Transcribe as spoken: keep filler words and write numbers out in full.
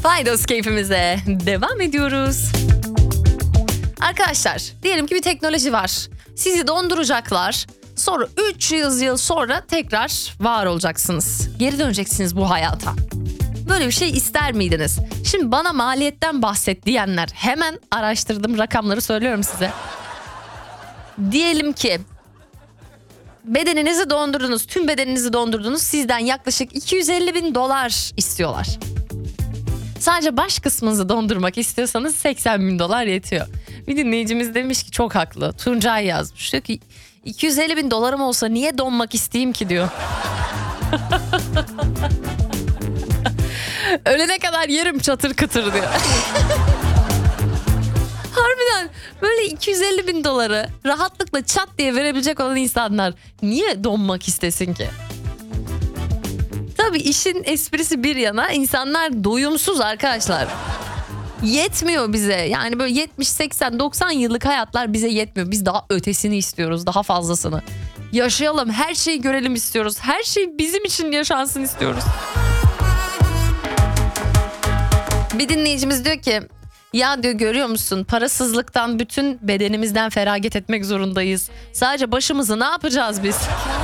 Faydos keyfimize devam ediyoruz. Arkadaşlar, diyelim ki bir teknoloji var. Sizi donduracaklar. Sonra üç yüz yıl sonra tekrar var olacaksınız. Geri döneceksiniz bu hayata. Böyle bir şey ister miydiniz? Şimdi bana maliyetten bahset diyenler, hemen araştırdım, rakamları söylüyorum size. Diyelim ki bedeninizi dondurdunuz, tüm bedeninizi dondurdunuz. Sizden yaklaşık iki yüz elli bin dolar istiyorlar. Sadece baş kısmınızı dondurmak istiyorsanız seksen bin dolar yetiyor. Bir dinleyicimiz demiş ki çok haklı. Tuncay yazmış. Diyor ki iki yüz elli bin dolarım olsa niye donmak isteyeyim ki diyor. Ölene kadar yerim çatır kıtır diyor. Harbiden böyle iki yüz elli bin doları rahatlıkla çat diye verebilecek olan insanlar niye donmak istesin ki? Tabii işin esprisi bir yana, insanlar doyumsuz arkadaşlar. Yetmiyor bize. Yani böyle yetmiş, seksen, doksan yıllık hayatlar bize yetmiyor. Biz daha ötesini istiyoruz, daha fazlasını. Yaşayalım, her şeyi görelim istiyoruz. Her şey bizim için yaşansın istiyoruz. Bir dinleyicimiz diyor ki, ya diyor görüyor musun, parasızlıktan bütün bedenimizden feragat etmek zorundayız. Sadece başımızı ne yapacağız biz?